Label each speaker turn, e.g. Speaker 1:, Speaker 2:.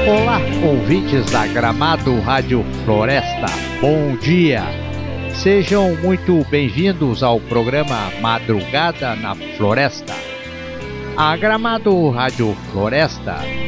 Speaker 1: Olá, ouvintes da Gramado Rádio Floresta, bom dia! Sejam muito bem-vindos ao programa Madrugada na Floresta. A Gramado Rádio Floresta